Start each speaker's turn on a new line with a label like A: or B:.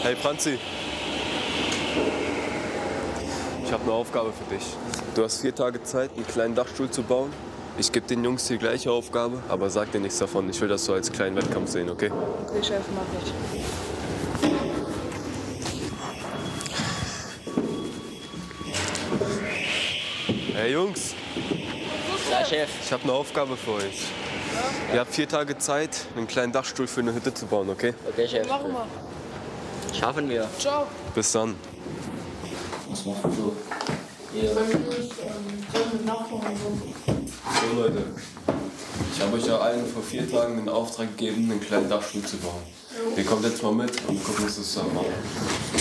A: Hey Franzi, ich habe eine Aufgabe für dich. Du hast 4 Tage Zeit, einen kleinen Dachstuhl zu bauen. Ich gebe den Jungs die gleiche Aufgabe, aber sag dir nichts davon. Ich will das so als kleinen Wettkampf sehen, okay?
B: Okay, Chef, mach ich.
A: Hey Jungs,
C: Ja, Chef.
A: ich habe eine Aufgabe für euch. Ihr habt 4 Tage Zeit, einen kleinen Dachstuhl für eine Hütte zu bauen, okay?
C: Okay, Chef.
B: Machen wir.
C: Schaffen wir.
B: Ciao.
A: Bis dann.
C: Was machst du? Ja.
B: Bei mir ist mit Nachbarn und so.
A: So Leute, ich habe euch ja allen vor 4 Tagen den Auftrag gegeben, einen kleinen Dachstuhl zu bauen. Ihr kommt jetzt mal mit und wir gucken uns das zusammen an.